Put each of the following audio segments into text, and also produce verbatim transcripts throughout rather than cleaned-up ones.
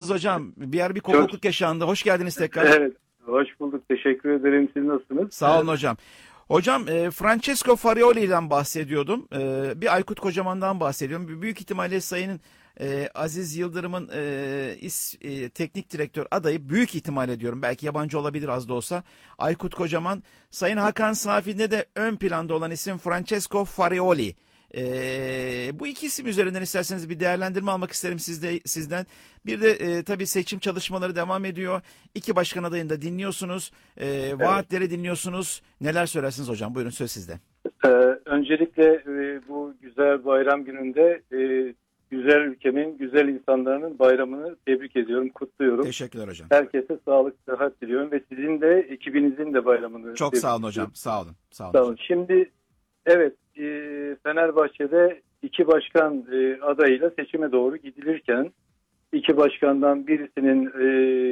Nasılsınız hocam? Bir yer bir Çok... kopukluk yaşandı. Hoş geldiniz tekrar. Evet, hoş bulduk. Teşekkür ederim. Siz nasılsınız? Sağ olun hocam. Hocam e, Francesco Farioli'den bahsediyordum. E, bir Aykut Kocaman'dan bahsediyorum. Büyük ihtimalle Sayın e, Aziz Yıldırım'ın e, is, e, teknik direktör adayı, büyük ihtimalle diyorum, belki yabancı olabilir az da olsa, Aykut Kocaman. Sayın Hakan Safi'de de ön planda olan isim Francesco Farioli. Ee, bu iki isim üzerinden isterseniz bir değerlendirme almak isterim sizde, sizden. Bir de e, tabii seçim çalışmaları devam ediyor. İki başkan adayını da dinliyorsunuz. E, evet. Vaatleri dinliyorsunuz. Neler söylersiniz hocam? Buyurun, söz sizde. Ee, öncelikle e, bu güzel bayram gününde e, güzel ülkemin, güzel insanların bayramını tebrik ediyorum, kutluyorum. Teşekkürler hocam. Herkese sağlık, sıhhat diliyorum ve sizin de ekibinizin de bayramını çok sağ olun hocam. Sağ olun. Sağ olun. Sağ olun. Şimdi evet, e, Fenerbahçe'de iki başkan e, adayıyla seçime doğru gidilirken iki başkandan birisinin e,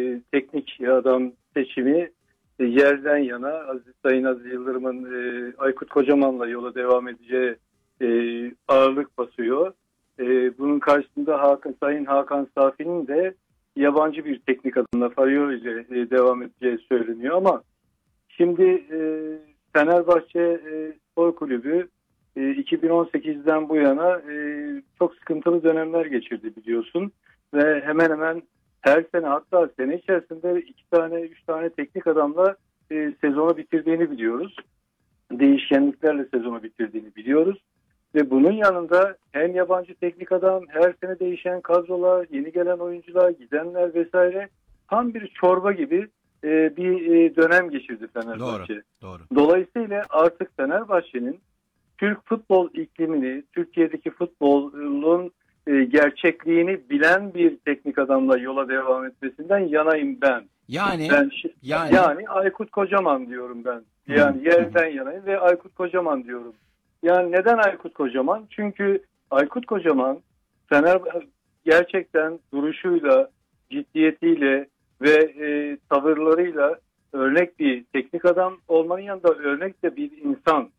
teknik adam seçimi e, yerden yana, Aziz Sayın Aziz Yıldırım'ın e, Aykut Kocaman'la yola devam edeceği e, ağırlık basıyor. E, bunun karşısında Hakan, Sayın Hakan Safi'nin de yabancı bir teknik adamla Farioli ile e, devam edeceği söyleniyor ama şimdi e, Fenerbahçe e, Spor Kulübü e, iki bin on sekizden bu yana e, çok sıkıntılı dönemler geçirdi biliyorsun ve hemen hemen her sene, hatta sene içerisinde iki tane, üç tane teknik adamla e, sezonu bitirdiğini biliyoruz. Değişkenliklerle sezonu bitirdiğini biliyoruz. Ve bunun yanında hem yabancı teknik adam, her sene değişen kadrolar, yeni gelen oyuncular, gidenler vesaire, tam bir çorba gibi e, bir e, dönem geçirdi Fenerbahçe. Doğru, doğru. Dolayısıyla artık Fenerbahçe'nin Türk futbol iklimini, Türkiye'deki futbolun e, gerçekliğini bilen bir teknik adamla yola devam etmesinden yanayım ben. Yani ben, yani yani Aykut Kocaman diyorum ben. Yani yerden yanayım ve Aykut Kocaman diyorum. Yani neden Aykut Kocaman? Çünkü Aykut Kocaman Fener gerçekten duruşuyla, ciddiyetiyle ve e, tavırlarıyla örnek bir teknik adam olmanın yanında örnek de bir insan.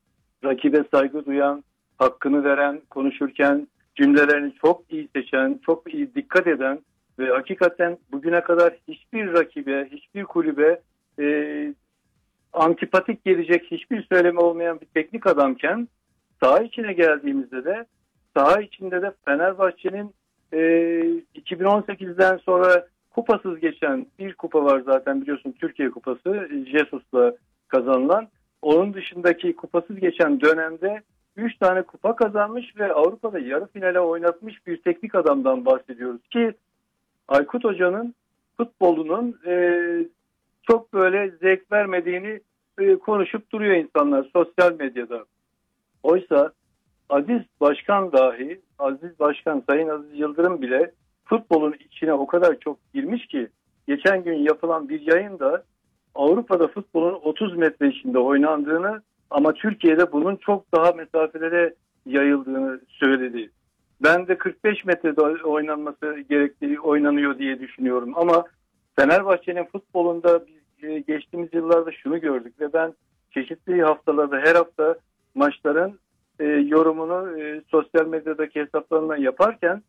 Rakibe saygı duyan, hakkını veren, konuşurken cümlelerini çok iyi seçen, çok iyi dikkat eden ve hakikaten bugüne kadar hiçbir rakibe, hiçbir kulübe e, antipatik gelecek hiçbir söylemi olmayan bir teknik adamken saha içine geldiğimizde de saha içinde de Fenerbahçe'nin e, iki bin on sekizden sonra kupasız geçen bir kupa var zaten biliyorsun, Türkiye Kupası, Jesus'la kazanılan. Onun dışındaki kupasız geçen dönemde üç tane kupa kazanmış ve Avrupa'da yarı finale oynatmış bir teknik adamdan bahsediyoruz ki Aykut Hoca'nın futbolunun e, çok böyle zevk vermediğini e, konuşup duruyor insanlar sosyal medyada. Oysa Aziz Başkan dahi, Aziz Başkan Sayın Aziz Yıldırım bile futbolun içine o kadar çok girmiş ki geçen gün yapılan bir yayında Avrupa'da futbolun otuz metre içinde oynandığını ama Türkiye'de bunun çok daha mesafelere yayıldığını söyledi. Ben de kırk beş metrede oynanması gerektiği oynanıyor diye düşünüyorum ama Fenerbahçe'nin futbolunda biz geçtiğimiz yıllarda şunu gördük ve ben çeşitli haftalarda her hafta maçların e, yorumunu e, sosyal medyadaki hesaplarından yaparken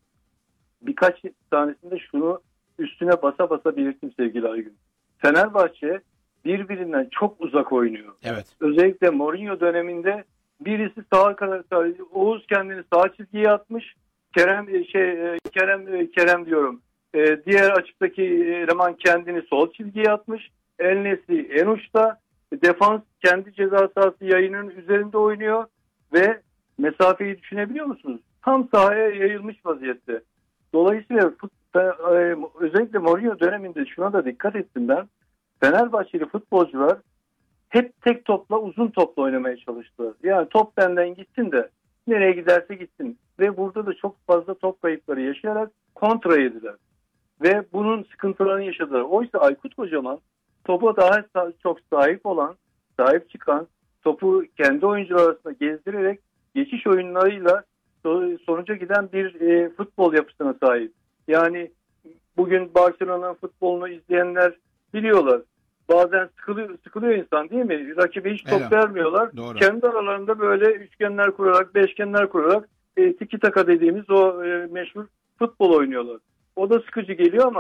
birkaç tanesinde şunu üstüne basa basa belirttim sevgili Aygün. Fenerbahçe birbirinden çok uzak oynuyor. Evet. Özellikle Mourinho döneminde birisi sağa kadar, Oğuz kendini sağ çizgiye atmış. Kerem şey Kerem Kerem diyorum. Ee, diğer açıktaki eleman kendini sol çizgiye atmış. El Nesri en uçta. Defans kendi ceza sahası yayının üzerinde oynuyor ve mesafeyi düşünebiliyor musunuz? Tam sahaya yayılmış vaziyette. Dolayısıyla özellikle Mourinho döneminde şuna da dikkat ettim ben. Fenerbahçeli futbolcular hep tek topla, uzun topla oynamaya çalıştılar. Yani top benden gitsin de nereye giderse gitsin. Ve burada da çok fazla top kayıpları yaşayarak kontra yediler. Ve bunun sıkıntılarını yaşadılar. Oysa Aykut Kocaman topa daha çok sahip olan, sahip çıkan, topu kendi oyuncular arasında gezdirerek geçiş oyunlarıyla sonuca giden bir e, futbol yapısına sahip. Yani bugün Barcelona'nın futbolunu izleyenler biliyorlar. Bazen sıkılıyor, sıkılıyor insan değil mi? Rakibe hiç top evet. vermiyorlar. Doğru. Kendi aralarında böyle üçgenler kurarak, beşgenler kurarak e, tiki taka dediğimiz o e, meşhur futbol oynuyorlar. O da sıkıcı geliyor ama